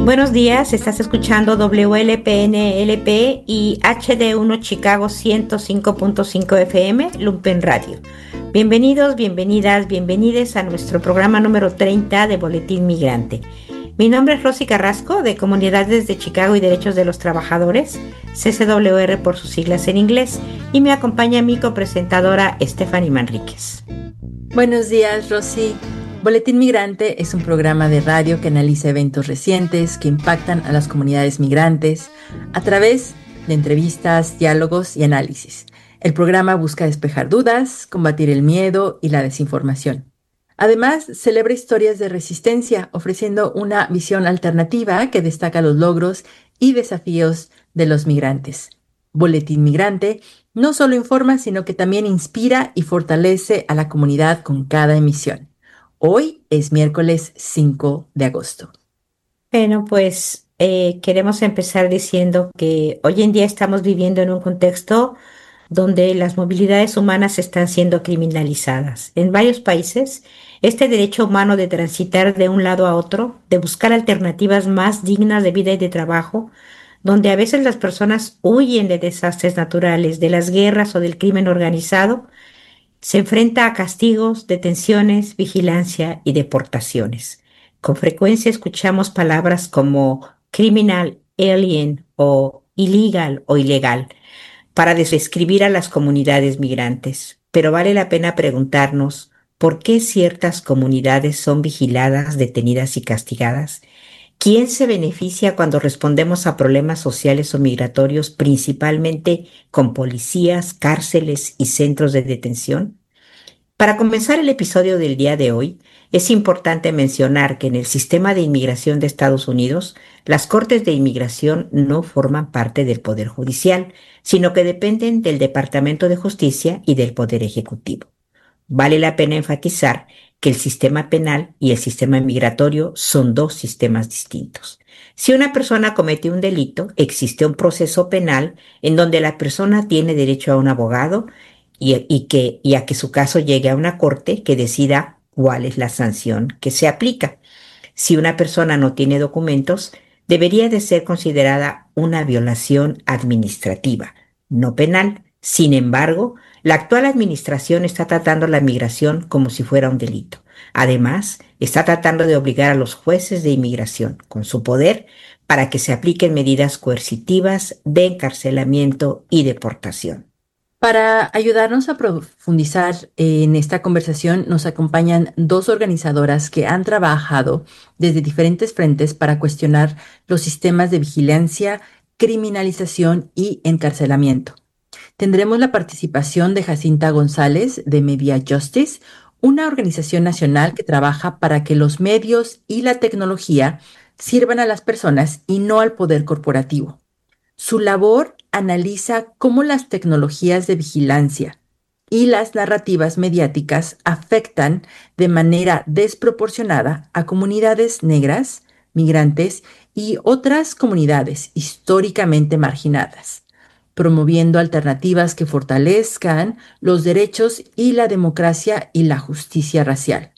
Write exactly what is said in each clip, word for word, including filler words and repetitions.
Buenos días, estás escuchando W L P N L P y H D uno Chicago ciento cinco punto cinco F M, Lumpen Radio. Bienvenidos, bienvenidas, bienvenides a nuestro programa número treinta de Boletín Migrante. Mi nombre es Rosy Carrasco, de Comunidades de Chicago y Derechos de los Trabajadores, C C W R por sus siglas en inglés, y me acompaña mi copresentadora Stephanie Manríquez. Buenos días, Rosy. Boletín Migrante es un programa de radio que analiza eventos recientes que impactan a las comunidades migrantes a través de entrevistas, diálogos y análisis. El programa busca despejar dudas, combatir el miedo y la desinformación. Además, celebra historias de resistencia, ofreciendo una visión alternativa que destaca los logros y desafíos de los migrantes. Boletín Migrante no solo informa, sino que también inspira y fortalece a la comunidad con cada emisión. Hoy es miércoles cinco de agosto. Bueno, pues eh, queremos empezar diciendo que hoy en día estamos viviendo en un contexto donde las movilidades humanas están siendo criminalizadas. En varios países, este derecho humano de transitar de un lado a otro, de buscar alternativas más dignas de vida y de trabajo, donde a veces las personas huyen de desastres naturales, de las guerras o del crimen organizado, se enfrenta a castigos, detenciones, vigilancia y deportaciones. Con frecuencia escuchamos palabras como criminal, alien o illegal o ilegal para describir a las comunidades migrantes, pero vale la pena preguntarnos por qué ciertas comunidades son vigiladas, detenidas y castigadas. ¿Quién se beneficia cuando respondemos a problemas sociales o migratorios, principalmente con policías, cárceles y centros de detención? Para comenzar el episodio del día de hoy, es importante mencionar que en el sistema de inmigración de Estados Unidos, las Cortes de Inmigración no forman parte del Poder Judicial, sino que dependen del Departamento de Justicia y del Poder Ejecutivo. Vale la pena enfatizar que el sistema penal y el sistema migratorio son dos sistemas distintos. Si una persona comete un delito, existe un proceso penal en donde la persona tiene derecho a un abogado y, y, que, y a que su caso llegue a una corte que decida cuál es la sanción que se aplica. Si una persona no tiene documentos, debería de ser considerada una violación administrativa, no penal. Sin embargo, la actual administración está tratando la migración como si fuera un delito. Además, está tratando de obligar a los jueces de inmigración, con su poder, para que se apliquen medidas coercitivas de encarcelamiento y deportación. Para ayudarnos a profundizar en esta conversación, nos acompañan dos organizadoras que han trabajado desde diferentes frentes para cuestionar los sistemas de vigilancia, criminalización y encarcelamiento. Tendremos la participación de Jacinta González de Media Justice, una organización nacional que trabaja para que los medios y la tecnología sirvan a las personas y no al poder corporativo. Su labor analiza cómo las tecnologías de vigilancia y las narrativas mediáticas afectan de manera desproporcionada a comunidades negras, migrantes y otras comunidades históricamente marginadas, promoviendo alternativas que fortalezcan los derechos y la democracia y la justicia racial.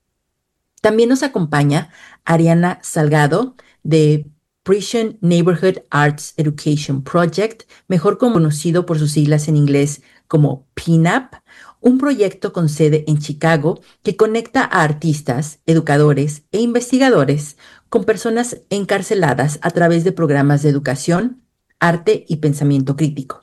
También nos acompaña Ariana Salgado de Prison Neighborhood Arts Education Project, mejor conocido por sus siglas en inglés como P N A P, un proyecto con sede en Chicago que conecta a artistas, educadores e investigadores con personas encarceladas a través de programas de educación, arte y pensamiento crítico.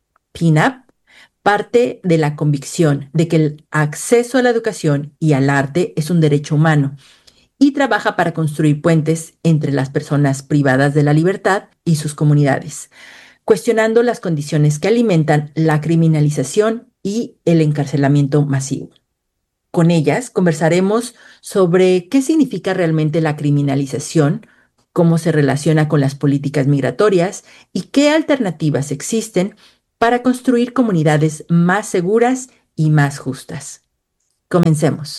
P N A P parte de la convicción de que el acceso a la educación y al arte es un derecho humano y trabaja para construir puentes entre las personas privadas de la libertad y sus comunidades, cuestionando las condiciones que alimentan la criminalización y el encarcelamiento masivo. Con ellas conversaremos sobre qué significa realmente la criminalización, cómo se relaciona con las políticas migratorias y qué alternativas existen para construir comunidades más seguras y más justas. Comencemos.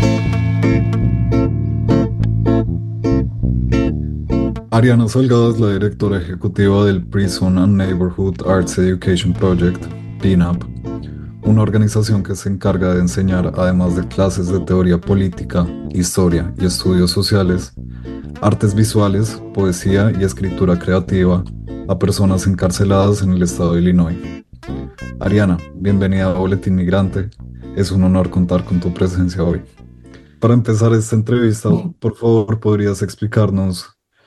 Ariana Salgado es la directora ejecutiva del Prison and Neighborhood Arts Education Project, P N A P, una organización que se encarga de enseñar, además de clases de teoría política, historia y estudios sociales, artes visuales, poesía y escritura creativa a personas encarceladas en el estado de Illinois. Ariana, bienvenida a Boletín Migrante. Es un honor contar con tu presencia hoy. Para empezar esta entrevista, por favor, ¿podrías explicarnos,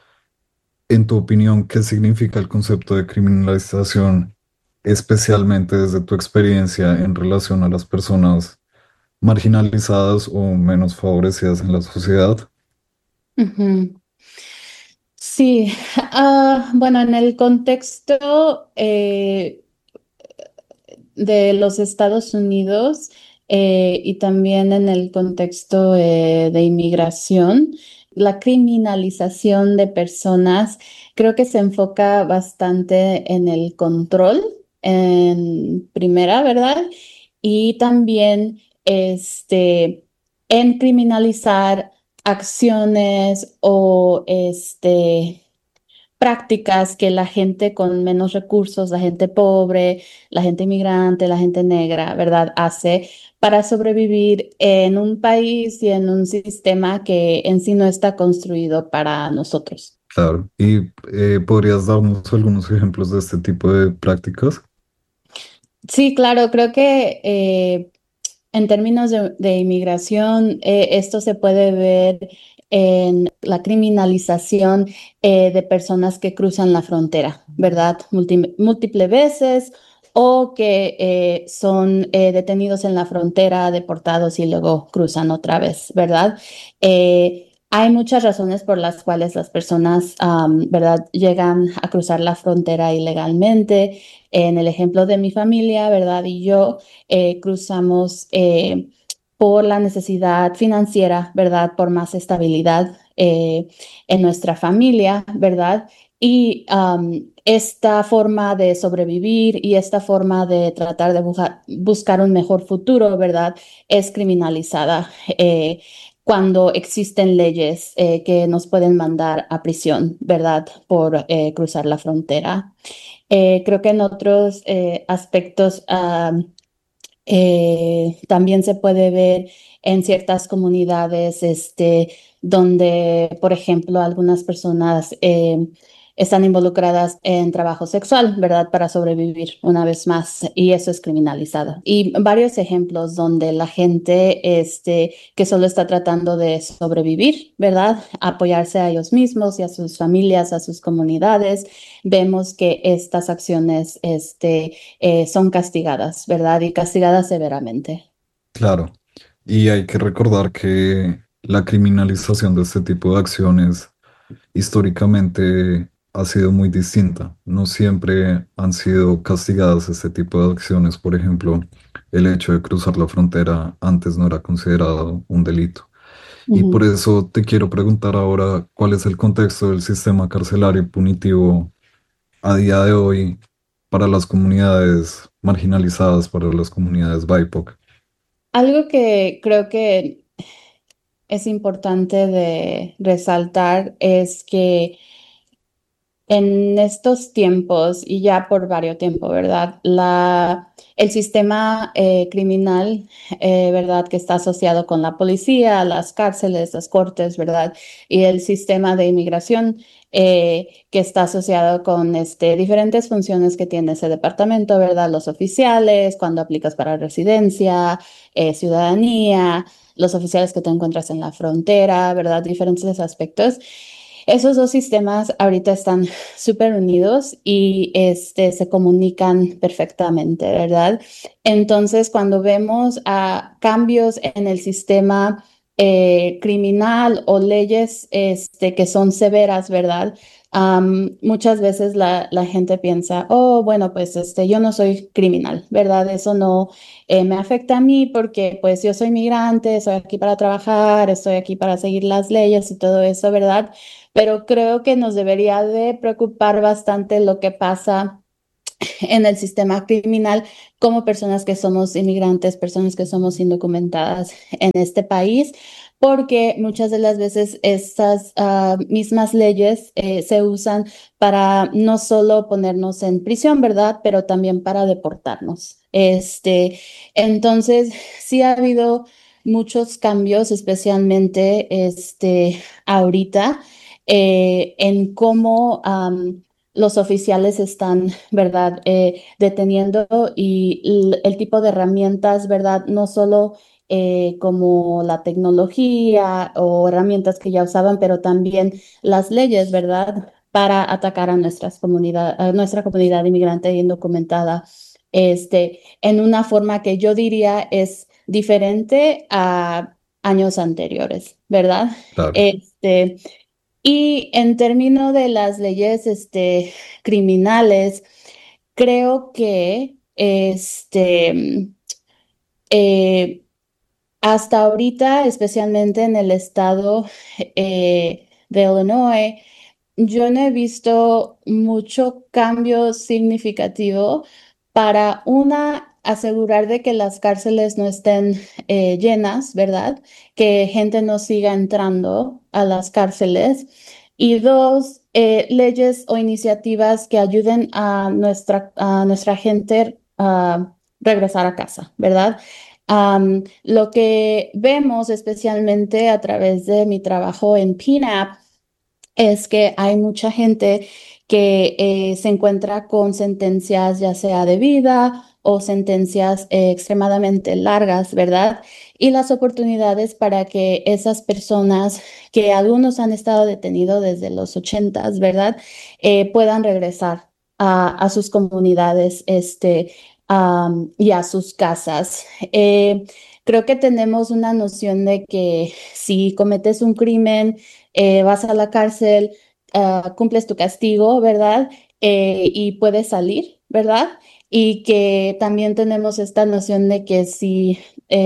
en tu opinión, qué significa el concepto de criminalización, especialmente desde tu experiencia en relación a las personas marginalizadas o menos favorecidas en la sociedad? Ujú. Sí, ah, bueno, en el contexto eh, de los Estados Unidos eh, y también en el contexto eh, de inmigración, la criminalización de personas creo que se enfoca bastante en el control, en primera, ¿verdad? Y también este, en criminalizar acciones o este, prácticas que la gente con menos recursos, la gente pobre, la gente inmigrante, la gente negra, ¿verdad? Hace para sobrevivir en un país y en un sistema que en sí no está construido para nosotros. Claro. ¿Y eh, podrías darnos algunos ejemplos de este tipo de prácticas? Sí, claro, creo que eh, en términos de, de inmigración, eh, esto se puede ver en la criminalización eh, de personas que cruzan la frontera, ¿verdad? Múlti- múltiples veces o que eh, son eh, detenidos en la frontera, deportados y luego cruzan otra vez, ¿verdad? Eh, hay muchas razones por las cuales las personas, am, ¿verdad?, llegan a cruzar la frontera ilegalmente. En el ejemplo de mi familia, ¿verdad? Y yo eh, cruzamos eh, por la necesidad financiera, ¿verdad? Por más estabilidad eh, en nuestra familia, ¿verdad? Y um, esta forma de sobrevivir y esta forma de tratar de buscar, buscar un mejor futuro, ¿verdad? Es criminalizada eh, cuando existen leyes eh, que nos pueden mandar a prisión, ¿verdad? Por eh, cruzar la frontera. Eh, creo que en otros eh, aspectos ah, eh, también se puede ver en ciertas comunidades, este, donde, por ejemplo, algunas personas eh, están involucradas en trabajo sexual, ¿verdad? Para sobrevivir una vez más, y eso es criminalizado. Y varios ejemplos donde la gente, este, que solo está tratando de sobrevivir, ¿verdad? Apoyarse a ellos mismos y a sus familias, a sus comunidades, vemos que estas acciones, este, eh, son castigadas, ¿verdad? Y castigadas severamente. Claro. Y hay que recordar que la criminalización de este tipo de acciones históricamente ha sido muy distinta. No siempre han sido castigadas este tipo de acciones. Por ejemplo, el hecho de cruzar la frontera antes no era considerado un delito. Y por Ujú. eso te quiero preguntar ahora cuál es el contexto del sistema carcelario punitivo a día de hoy para las comunidades marginalizadas, para las comunidades B I P O C. Algo que creo que es importante de resaltar es que en estos tiempos, y ya por varios tiempos, ¿verdad? La, el sistema eh, criminal, eh, ¿verdad? Que está asociado con la policía, las cárceles, las cortes, ¿verdad? Y el sistema de inmigración eh, que está asociado con este, diferentes funciones que tiene ese departamento, ¿verdad? Los oficiales, cuando aplicas para residencia, eh, ciudadanía, los oficiales que te encuentras en la frontera, ¿verdad? Diferentes aspectos. Esos dos sistemas ahorita están súper unidos y este, se comunican perfectamente, ¿verdad? Entonces, cuando vemos a cambios en el sistema eh, criminal o leyes este, que son severas, ¿verdad? Am, muchas veces la, la gente piensa, oh, bueno, pues este, yo no soy criminal, ¿verdad? Eso no eh, me afecta a mí porque pues yo soy migrante, estoy aquí para trabajar, estoy aquí para seguir las leyes y todo eso, ¿verdad? Pero creo que nos debería de preocupar bastante lo que pasa en el sistema criminal como personas que somos inmigrantes, personas que somos indocumentadas en este país, porque muchas de las veces estas uh, mismas leyes eh, se usan para no solo ponernos en prisión, ¿verdad? Pero también para deportarnos. Este, entonces, sí ha habido muchos cambios, especialmente este, ahorita. eh, en cómo am, los oficiales están, ¿verdad? Eh, deteniendo y l- el tipo de herramientas, ¿verdad? No solo eh, como la tecnología o herramientas que ya usaban, pero también las leyes, ¿verdad? Para atacar a nuestras comunidad, a nuestra comunidad inmigrante e indocumentada, este, en una forma que yo diría es diferente a años anteriores, ¿verdad? Claro, Este, y en términos de las leyes, este, criminales, creo que, este, eh, hasta ahorita, especialmente en el estado eh, de Illinois, yo no he visto mucho cambio significativo para una, asegurar de que las cárceles no estén eh, llenas, ¿verdad? Que gente no siga entrando a las cárceles. Y dos, eh, leyes o iniciativas que ayuden a nuestra, a nuestra gente a regresar a casa, ¿verdad? Am, lo que vemos especialmente a través de mi trabajo en P N A P es que hay mucha gente que eh, se encuentra con sentencias ya sea de vida o sentencias eh, extremadamente largas, ¿verdad? Y las oportunidades para que esas personas, que algunos han estado detenidos desde los ochentas, ¿verdad? Eh, puedan regresar a, a sus comunidades, este, am, y a sus casas. Eh, creo que tenemos una noción de que si cometes un crimen, eh, vas a la cárcel, ah, cumples tu castigo, ¿verdad? Eh, y puedes salir, ¿verdad? Y que también tenemos esta noción de que si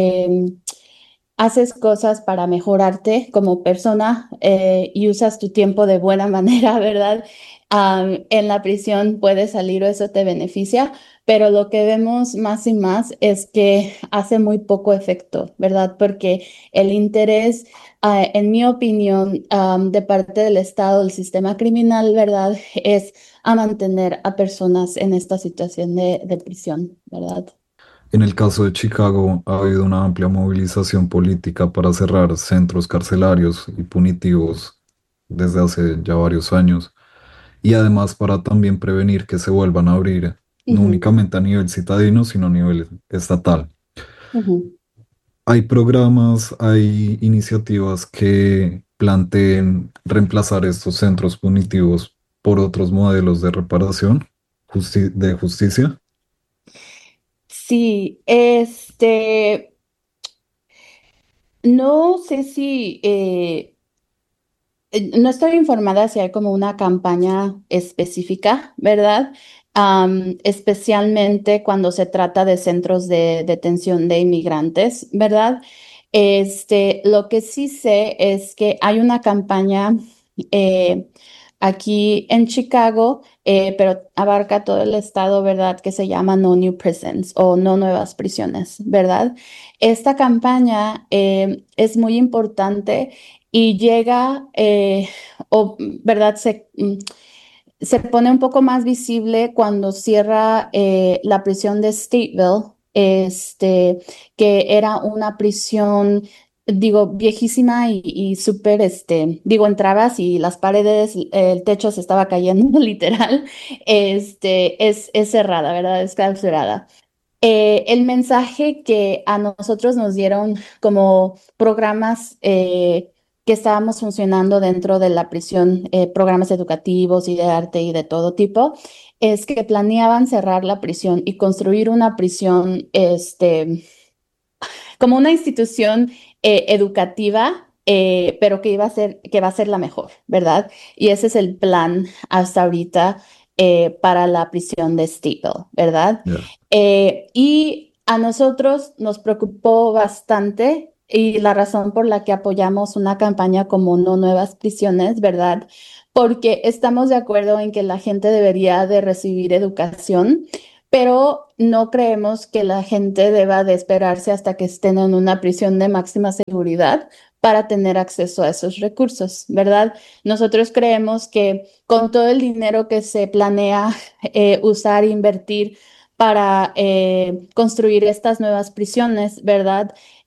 em, haces cosas para mejorarte como persona eh, y usas tu tiempo de buena manera, ¿verdad? Am, en la prisión puedes salir o eso te beneficia, pero lo que vemos más y más es que hace muy poco efecto, ¿verdad? Porque el interés, ah, en mi opinión, am, de parte del Estado, el sistema criminal, ¿verdad? Es a mantener a personas en esta situación de, de prisión, ¿verdad? en el caso de Chicago ha habido una amplia movilización política para cerrar centros carcelarios y punitivos desde hace ya varios años y además para también prevenir que se vuelvan a abrir, no Ujú, únicamente a nivel citadino, sino a nivel estatal. ujú. Hay programas, hay iniciativas que planteen reemplazar estos centros punitivos por otros modelos de reparación justi- de justicia. Sí, este, no sé si, eh, eh, no estoy informada si hay como una campaña específica, ¿verdad? Am, especialmente cuando se trata de centros de detención de inmigrantes, ¿verdad? Este, lo que sí sé es que hay una campaña eh, aquí en Chicago, eh, pero abarca todo el estado, ¿verdad? Que se llama No New Prisons o No Nuevas Prisiones, ¿verdad? Esta campaña eh, es muy importante y llega, eh, o, ¿verdad? Se, mm, se pone un poco más visible cuando cierra eh, la prisión de Stateville, este, que era una prisión, digo, viejísima y, y súper, este, digo, entrabas y las paredes, el techo se estaba cayendo literal, este, es, es cerrada, ¿verdad? Es clausurada. Eh, el mensaje que a nosotros nos dieron como programas eh, que estábamos funcionando dentro de la prisión, eh, programas educativos y de arte y de todo tipo, es que planeaban cerrar la prisión y construir una prisión, este, como una institución eh, educativa, eh, pero que iba a ser, que va a ser la mejor, ¿verdad? Y ese es el plan hasta ahorita eh, para la prisión de Stigl, ¿verdad? Ya. Eh, y a nosotros nos preocupó bastante y la razón por la que apoyamos una campaña como No Nuevas Prisiones, ¿verdad? Porque estamos de acuerdo en que la gente debería de recibir educación, pero no creemos que la gente deba de esperarse hasta que estén en una prisión de máxima seguridad para tener acceso a esos recursos, ¿verdad? Nosotros creemos que con todo el dinero que se planea eh, usar e invertir para eh, construir estas nuevas prisiones, ¿verdad?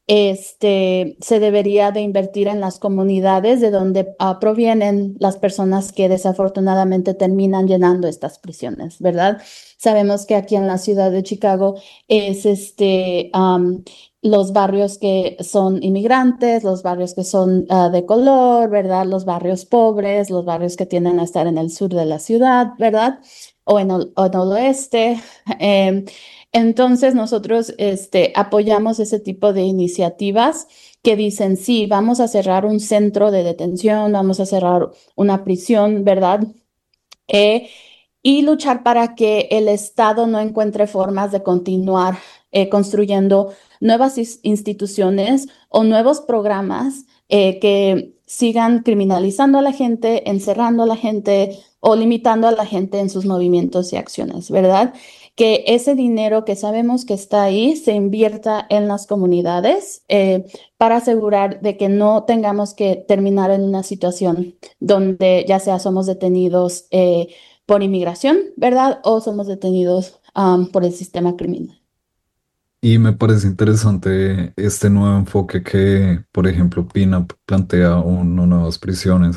este, se debería de invertir en las comunidades de donde uh, provienen las personas que desafortunadamente terminan llenando estas prisiones, ¿verdad? Sabemos que aquí en la ciudad de Chicago es este, um, los barrios que son inmigrantes, los barrios que son uh, de color, ¿verdad? Los barrios pobres, los barrios que tienden a estar en el sur de la ciudad, ¿verdad? O en el, o en el oeste. Eh, entonces nosotros este, apoyamos ese tipo de iniciativas que dicen, sí, vamos a cerrar un centro de detención, vamos a cerrar una prisión, ¿verdad? Eh, y luchar para que el Estado no encuentre formas de continuar eh, construyendo nuevas instituciones o nuevos programas eh, que sigan criminalizando a la gente, encerrando a la gente o limitando a la gente en sus movimientos y acciones, ¿verdad? Que ese dinero que sabemos que está ahí se invierta en las comunidades eh, para asegurar de que no tengamos que terminar en una situación donde ya sea somos detenidos eh, por inmigración, ¿verdad? O somos detenidos um, por el sistema criminal. Y me parece interesante este nuevo enfoque que, por ejemplo, Pina plantea uno nuevas prisiones,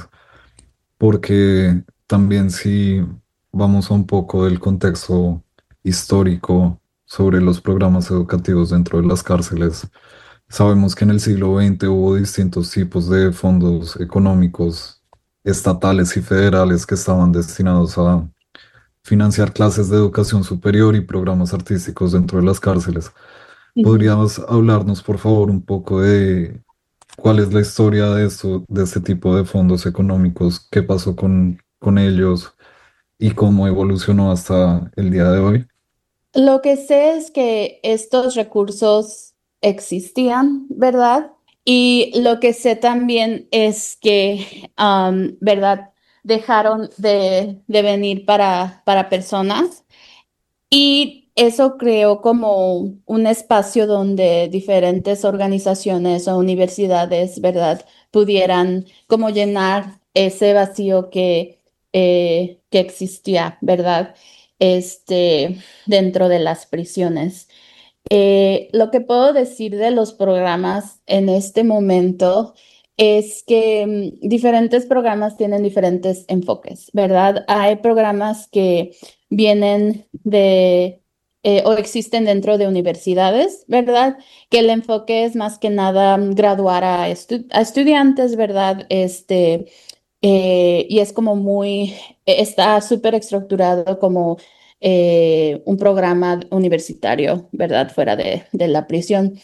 porque también si vamos a un poco del contexto histórico sobre los programas educativos dentro de las cárceles, sabemos que en el siglo veinte hubo distintos tipos de fondos económicos estatales y federales que estaban destinados a financiar clases de educación superior y programas artísticos dentro de las cárceles. Ujú. ¿Podrías hablarnos, por favor, un poco de cuál es la historia de esto, de este tipo de fondos económicos, qué pasó con, con ellos y cómo evolucionó hasta el día de hoy? Lo que sé es que estos recursos existían, ¿verdad? Y lo que sé también es que, um, ¿verdad? Dejaron de, de venir para, para personas. Y eso creó como un espacio donde diferentes organizaciones o universidades, ¿verdad?, pudieran como llenar ese vacío que, eh, que existía, ¿verdad? Este, dentro de las prisiones. Eh, lo que puedo decir de los programas en este momento es que mm, diferentes programas tienen diferentes enfoques, ¿verdad? Hay programas que vienen de eh, o existen dentro de universidades, ¿verdad? Que el enfoque es más que nada mm, graduar a, estu- a estudiantes, ¿verdad? Este, eh, y es como muy, eh, está súper estructurado como eh, un programa universitario, ¿verdad? Fuera de, de la prisión.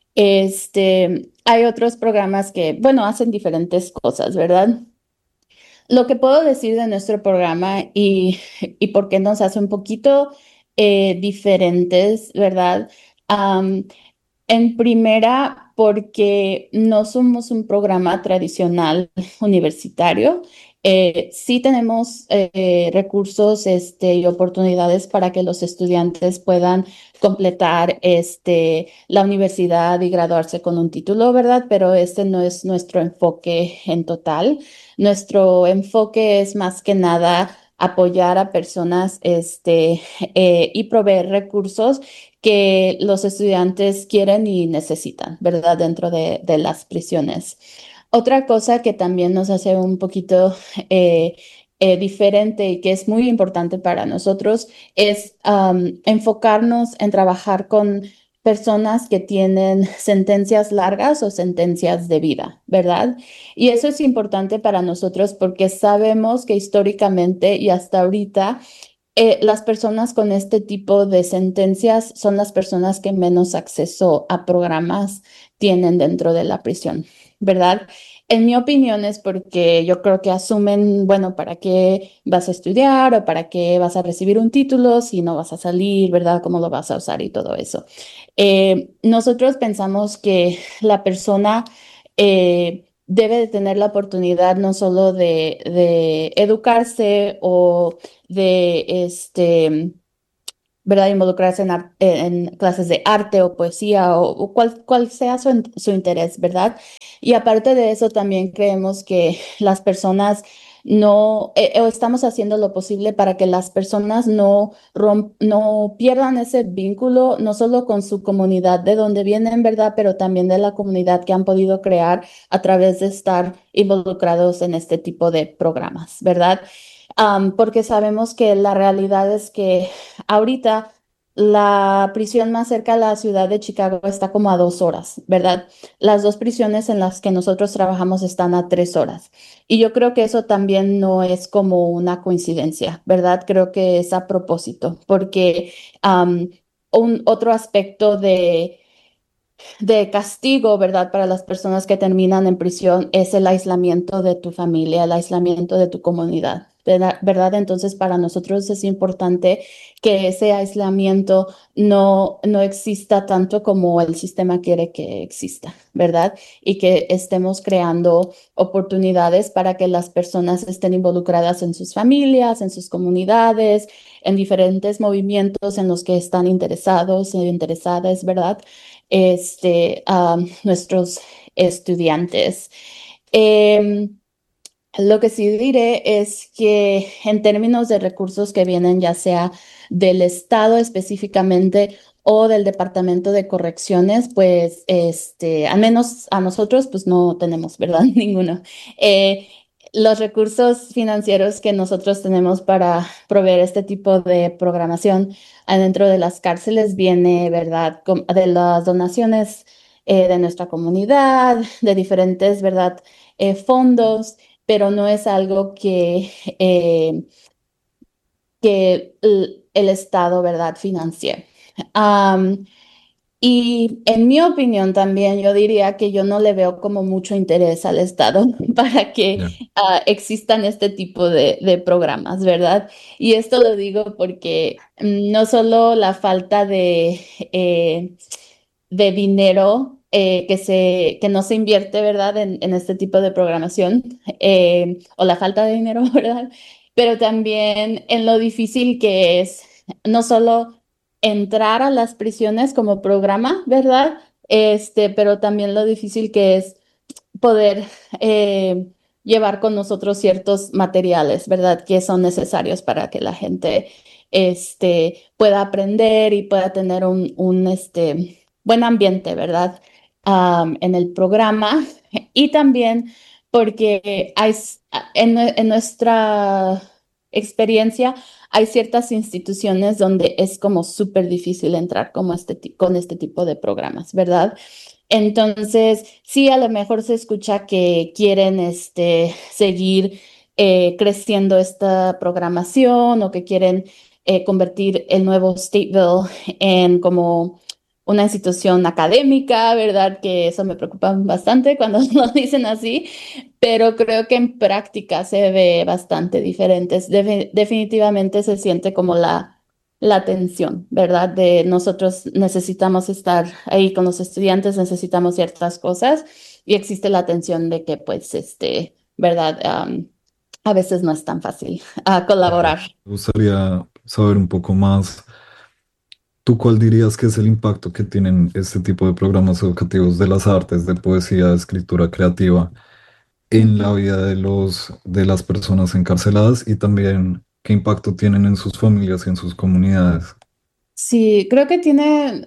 Este, hay otros programas que, bueno, hacen diferentes cosas, ¿verdad? Lo que puedo decir de nuestro programa y, y por qué nos hace un poquito eh, diferentes, ¿verdad? Am, en primera, porque no somos un programa tradicional universitario. Eh, sí tenemos eh, recursos este, y oportunidades para que los estudiantes puedan completar este, la universidad y graduarse con un título, ¿verdad? Pero este no es nuestro enfoque en total. Nuestro enfoque es más que nada apoyar a personas este, eh, y proveer recursos que los estudiantes quieren y necesitan, ¿verdad? Dentro de, de las prisiones. Otra cosa que también nos hace un poquito eh, eh, diferente y que es muy importante para nosotros es um, enfocarnos en trabajar con personas que tienen sentencias largas o sentencias de vida, ¿verdad? Y eso es importante para nosotros porque sabemos que históricamente y hasta ahorita eh, las personas con este tipo de sentencias son las personas que menos acceso a programas tienen dentro de la prisión, ¿verdad? En mi opinión es porque yo creo que asumen, bueno, ¿para qué vas a estudiar o para qué vas a recibir un título si no vas a salir, ¿verdad? ¿Cómo lo vas a usar y todo eso? Eh, nosotros pensamos que la persona eh, debe de tener la oportunidad no solo de, de educarse o de este, ¿verdad? Involucrarse en, ar- en clases de arte o poesía o, o cual, cual sea su, in- su interés, ¿verdad? Y aparte de eso, también creemos que las personas no, eh, o estamos haciendo lo posible para que las personas no, rom- no pierdan ese vínculo, no solo con su comunidad de donde vienen, ¿verdad? Pero también de la comunidad que han podido crear a través de estar involucrados en este tipo de programas, ¿verdad? Am, porque sabemos que la realidad es que ahorita la prisión más cerca a la ciudad de Chicago está como a dos horas, ¿verdad? Las dos prisiones en las que nosotros trabajamos están a tres horas. Y yo creo que eso también no es como una coincidencia, ¿verdad? Creo que es a propósito, porque am, un otro aspecto de de castigo, ¿verdad? Para las personas que terminan en prisión es el aislamiento de tu familia, el aislamiento de tu comunidad, ¿verdad? ¿verdad? Entonces, para nosotros es importante que ese aislamiento no, no exista tanto como el sistema quiere que exista, ¿verdad? Y que estemos creando oportunidades para que las personas estén involucradas en sus familias, en sus comunidades, en diferentes movimientos en los que están interesados e interesadas, ¿verdad? Este, a nuestros estudiantes. Em, lo que sí diré es que en términos de recursos que vienen ya sea del Estado específicamente o del Departamento de Correcciones, pues este, al menos a nosotros pues no tenemos, ¿verdad? Ninguno. Eh, los recursos financieros que nosotros tenemos para proveer este tipo de programación adentro de las cárceles viene, ¿verdad? Com- De las donaciones eh, de nuestra comunidad, de diferentes, ¿verdad? Eh, fondos, pero no es algo que, eh, que el, el Estado, ¿verdad?, financie. Am, y en mi opinión también yo diría que yo no le veo como mucho interés al Estado para que Ya. ah, existan este tipo de, de programas, ¿verdad? Y esto lo digo porque mm, no solo la falta de, eh, de dinero eh, que se, que no se invierte, ¿verdad? En, en este tipo de programación, eh, o la falta de dinero, ¿verdad? Pero también en lo difícil que es no solo entrar a las prisiones como programa, ¿verdad? Este, pero también lo difícil que es poder eh, llevar con nosotros ciertos materiales, ¿verdad? Que son necesarios para que la gente este, pueda aprender y pueda tener un, un este, buen ambiente, ¿verdad? Am, en el programa. Y también porque hay, s- en, nue- en nuestra experiencia hay ciertas instituciones donde es como súper difícil entrar como este, ti- con este tipo de programas, ¿verdad? Entonces, sí, a lo mejor se escucha que quieren este, seguir eh, creciendo esta programación o que quieren eh, convertir el nuevo Stateville en como una institución académica, ¿verdad? Que eso me preocupa bastante cuando lo dicen así, pero creo que en práctica se ve bastante diferente. Es defi- definitivamente se siente como la la atención, ¿verdad? De nosotros necesitamos estar ahí con los estudiantes, necesitamos ciertas cosas y existe la atención de que, pues, este, ¿verdad? Am, a veces no es tan fácil ah, Claro. colaborar. Me gustaría saber un poco más. ¿Tú cuál dirías que es el impacto que tienen este tipo de programas educativos de las artes, de poesía, de escritura creativa en la Ujú. vida de los, de las personas encarceladas y también qué impacto tienen en sus familias y en sus comunidades? Sí, creo que tiene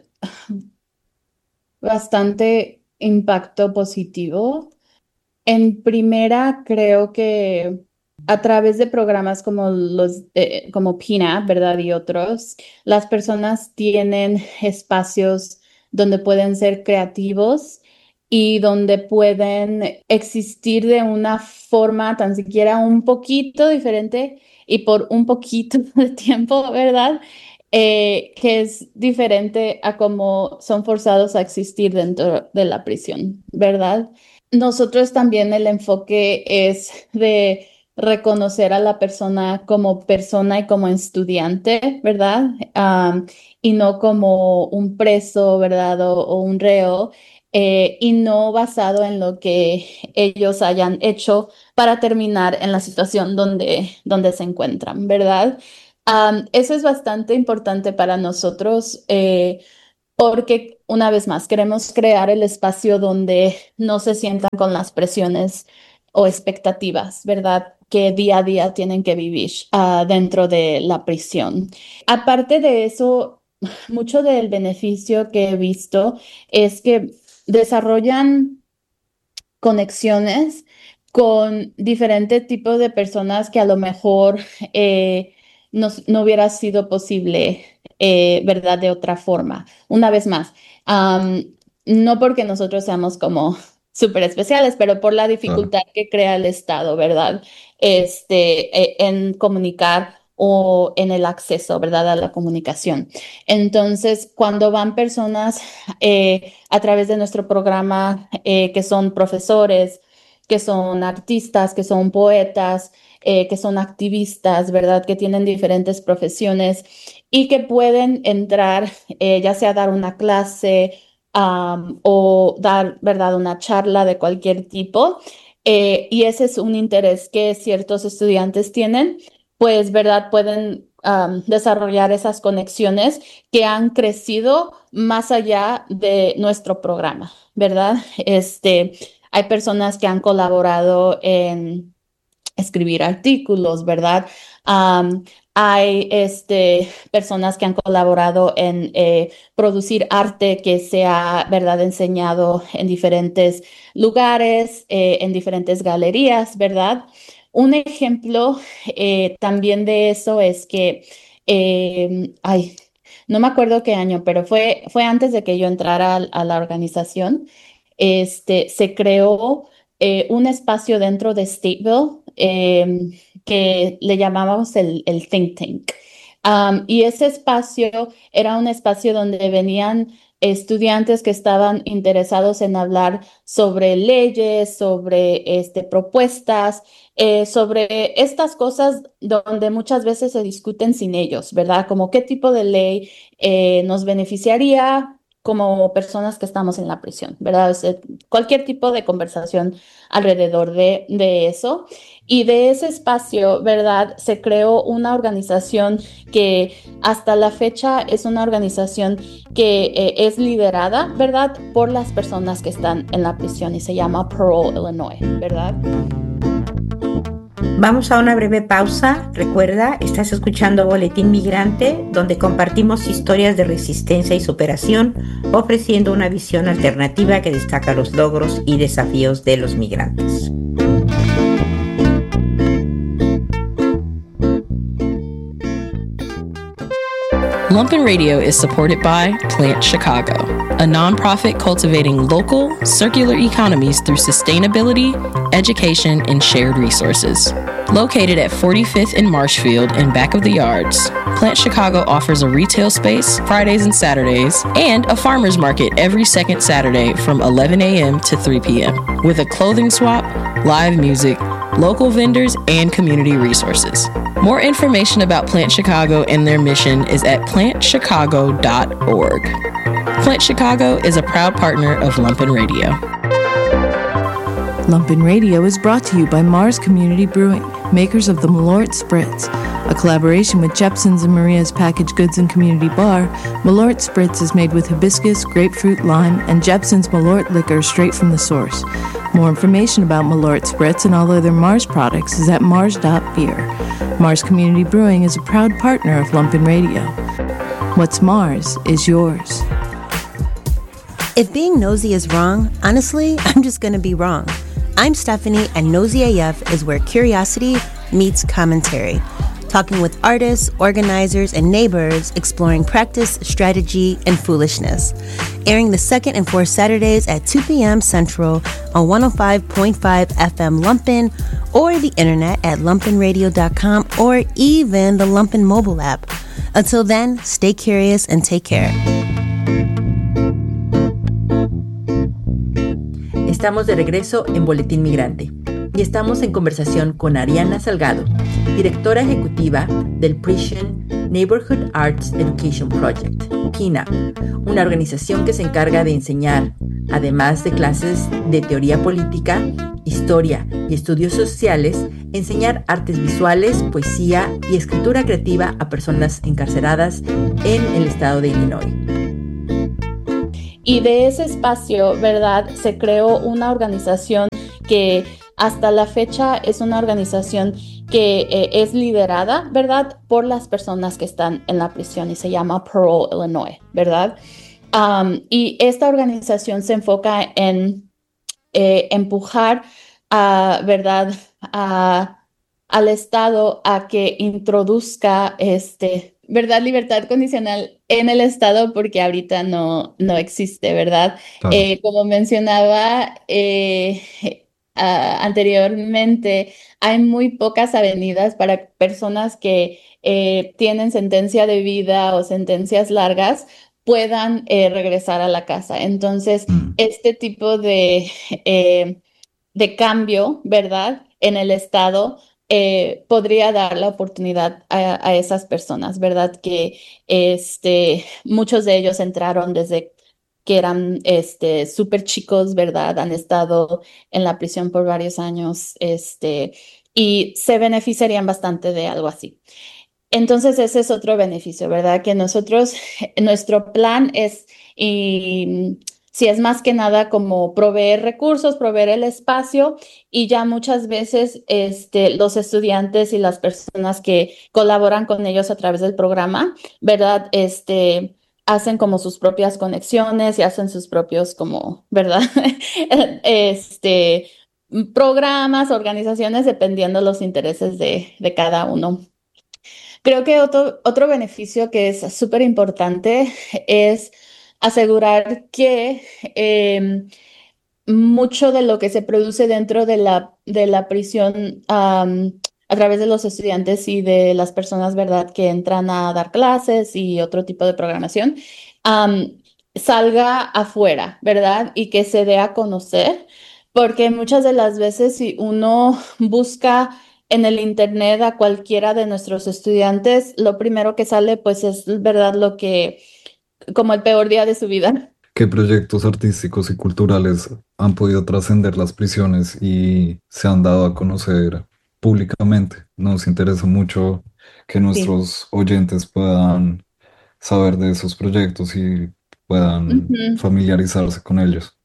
bastante impacto positivo. En primera, creo que a través de programas como los eh, como Pina, ¿verdad? Y otros, las personas tienen espacios donde pueden ser creativos y donde pueden existir de una forma tan siquiera un poquito diferente y por un poquito de tiempo, ¿verdad? Eh, que es diferente a cómo son forzados a existir dentro de la prisión, ¿verdad? Nosotros también el enfoque es de reconocer a la persona como persona y como estudiante, ¿verdad? Am, y no como un preso, ¿verdad? O, o un reo, eh, y no basado en lo que ellos hayan hecho para terminar en la situación donde, donde se encuentran, ¿verdad? Am, eso es bastante importante para nosotros. Eh, porque una vez más queremos crear el espacio donde no se sientan con las presiones o expectativas, ¿verdad? que día a día tienen que vivir uh, dentro de la prisión. Aparte de eso, mucho del beneficio que he visto es que desarrollan conexiones con diferentes tipos de personas que a lo mejor eh, no, no hubiera sido posible, eh, ¿verdad? De otra forma. Una vez más, um, no porque nosotros seamos como súper especiales, pero por la dificultad claro. que crea el Estado, ¿verdad? Este, eh, en comunicar o en el acceso, ¿verdad? A la comunicación. Entonces, cuando van personas eh, a través de nuestro programa eh, que son profesores, que son artistas, que son poetas, eh, que son activistas, ¿verdad? Que tienen diferentes profesiones y que pueden entrar, eh, ya sea dar una clase um, o dar, ¿verdad? Una charla de cualquier tipo. Eh, y ese es un interés que ciertos estudiantes tienen, pues, ¿verdad? Pueden um, desarrollar esas conexiones que han crecido más allá de nuestro programa, ¿verdad? Este... Hay personas que han colaborado en escribir artículos, ¿verdad? Um, hay este, personas que han colaborado en eh, producir arte que se ha, ¿verdad?, enseñado en diferentes lugares, eh, en diferentes galerías, ¿verdad? Un ejemplo eh, también de eso es que, eh, ay, no me acuerdo qué año, pero fue, fue antes de que yo entrara a, a la organización. Este, se creó eh, un espacio dentro de Stateville eh, que le llamábamos el, el Think Tank. Um, y ese espacio era un espacio donde venían estudiantes que estaban interesados en hablar sobre leyes, sobre este, propuestas, eh, sobre estas cosas donde muchas veces se discuten sin ellos, ¿verdad? Como qué tipo de ley eh, nos beneficiaría como personas que estamos en la prisión, ¿verdad? O sea, cualquier tipo de conversación alrededor de, de eso. Y de ese espacio, ¿verdad? Se creó una organización que hasta la fecha es una organización que eh, es liderada, ¿verdad? Por las personas que están en la prisión y se llama Parole Illinois, ¿verdad? Vamos a una breve pausa. Recuerda, estás escuchando Boletín Migrante, donde compartimos historias de resistencia y superación, ofreciendo una visión alternativa que destaca los logros y desafíos de los migrantes. Lumpen Radio is supported by Plant Chicago, a nonprofit cultivating local, circular economies through sustainability, education, and shared resources. Located at forty-fifth and Marshfield in back of the yards, Plant Chicago offers a retail space Fridays and Saturdays and a farmer's market every second Saturday from eleven a.m. to three p.m. with a clothing swap, live music, local vendors, and community resources. More information about Plant Chicago and their mission is at plant chicago dot org. Plant Chicago is a proud partner of Lumpen Radio. Lumpen Radio is brought to you by Mars Community Brewing, makers of the Malort Spritz. A collaboration with Jepson's and Maria's Packaged Goods and Community Bar, Malort Spritz is made with hibiscus, grapefruit, lime, and Jepson's Malort liquor straight from the source. More information about Malort Spritz and all other Mars products is at mars dot beer. Mars Community Brewing is a proud partner of Lumpen Radio. What's Mars is yours. If being nosy is wrong, honestly, I'm just gonna be wrong. I'm Stephanie, and Nosy A F is where curiosity meets commentary. Talking with artists, organizers, and neighbors, exploring practice, strategy, and foolishness. Airing the second and fourth Saturdays at two p.m. Central on one oh five point five F M Lumpen, or the internet at lumpen radio dot com, or even the Lumpen mobile app. Until then, stay curious and take care. Estamos de regreso en Boletín Migrante y estamos en conversación con Ariana Salgado, directora ejecutiva del Prison Neighborhood Arts Education Project, P N A P, una organización que se encarga de enseñar, además de clases de teoría política, historia y estudios sociales, enseñar artes visuales, poesía y escritura creativa a personas encarceladas en el estado de Illinois. Y de ese espacio, ¿verdad?, se creó una organización que hasta la fecha es una organización que eh, es liderada, ¿verdad?, por las personas que están en la prisión y se llama Parole Illinois, ¿verdad? Um, y esta organización se enfoca en eh, empujar, a, ¿verdad?, a, al Estado a que introduzca, este, ¿verdad?, libertad condicional en el Estado, porque ahorita no, no existe, ¿verdad? Claro. Eh, como mencionaba eh, uh, anteriormente, hay muy pocas avenidas para personas que eh, tienen sentencia de vida o sentencias largas puedan eh, regresar a la casa. Entonces, Mm. este tipo de, eh, de cambio, ¿verdad?, en el Estado eh, podría dar la oportunidad a, a esas personas, ¿verdad?, que este, muchos de ellos entraron desde que eran este, súper chicos, ¿verdad? Han estado en la prisión por varios años, este, y se beneficiarían bastante de algo así. Entonces, ese es otro beneficio, ¿verdad? Que nosotros, nuestro plan es, y si es más que nada como proveer recursos, proveer el espacio, y ya muchas veces este, los estudiantes y las personas que colaboran con ellos a través del programa, ¿verdad? Este, hacen como sus propias conexiones y hacen sus propios como, ¿verdad? este, programas, organizaciones, dependiendo de los intereses de, de cada uno. Creo que otro, otro beneficio que es súper importante es asegurar que eh, mucho de lo que se produce dentro de la, de la prisión um, a través de los estudiantes y de las personas, ¿verdad?, que entran a dar clases y otro tipo de programación, um, salga afuera, ¿verdad? Y que se dé a conocer, porque muchas de las veces si uno busca en el internet a cualquiera de nuestros estudiantes, lo primero que sale pues es, ¿verdad?, lo que, como el peor día de su vida. ¿Qué proyectos artísticos y culturales han podido trascender las prisiones y se han dado a conocer públicamente? Nos interesa mucho que Sí. nuestros oyentes puedan saber de esos proyectos y puedan Ujú. familiarizarse con ellos.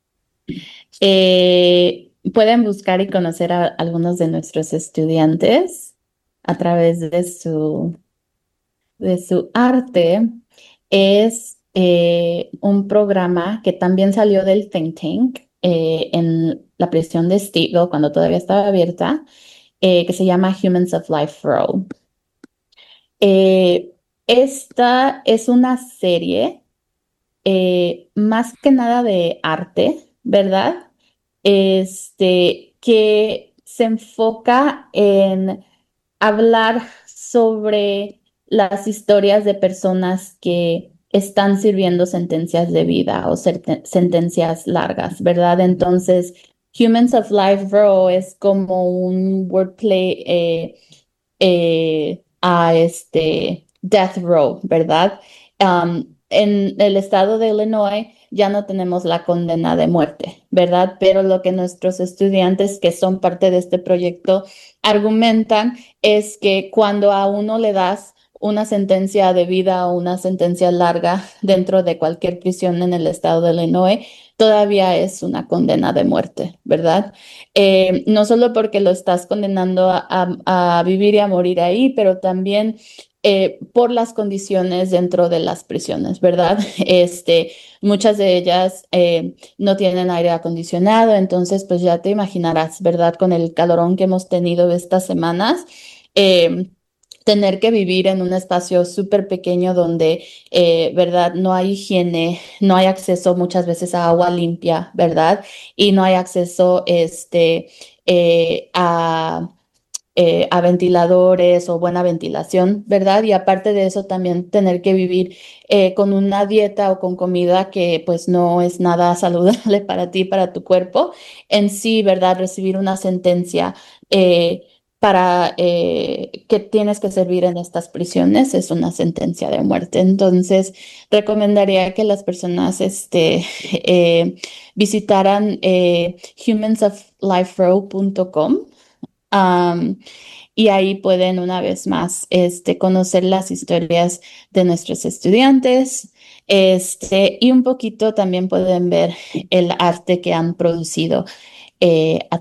Eh, pueden buscar y conocer a algunos de nuestros estudiantes a través de su, de su arte. Es eh, un programa que también salió del think tank eh, en la prisión de Stigl cuando todavía estaba abierta, eh, que se llama Humans of Life Row. Eh, esta es una serie eh, más que nada de arte, ¿verdad? Este, que se enfoca en hablar sobre las historias de personas que están sirviendo sentencias de vida o serte- sentencias largas, ¿verdad? Entonces, Humans of Life Row es como un wordplay eh, eh, a este Death Row, ¿verdad? Um, en el estado de Illinois ya no tenemos la condena de muerte, ¿verdad? Pero lo que nuestros estudiantes que son parte de este proyecto argumentan es que cuando a uno le das una sentencia de vida o una sentencia larga dentro de cualquier prisión en el estado de Illinois, todavía es una condena de muerte, ¿verdad? Eh, no solo porque lo estás condenando a, a- a vivir y a morir ahí, pero también eh, por las condiciones dentro de las prisiones, ¿verdad? Este, muchas de ellas eh, no tienen aire acondicionado, entonces pues ya te imaginarás, ¿verdad? Con el calorón que hemos tenido estas semanas. eh, Tener que vivir en un espacio súper pequeño donde, eh, ¿verdad? No hay higiene, no hay acceso muchas veces a agua limpia, ¿verdad? Y no hay acceso, este, eh, a eh, a ventiladores o buena ventilación, ¿verdad? Y aparte de eso, también tener que vivir eh, con una dieta o con comida que pues no es nada saludable para ti, para tu cuerpo. En sí, ¿verdad? Recibir una sentencia eh, para eh, que tienes que servir en estas prisiones es una sentencia de muerte. Entonces, recomendaría que las personas este, eh, visitaran eh, humans of life row punto com. Um, y ahí pueden una vez más este, conocer las historias de nuestros estudiantes, este, y un poquito también pueden ver el arte que han producido eh, a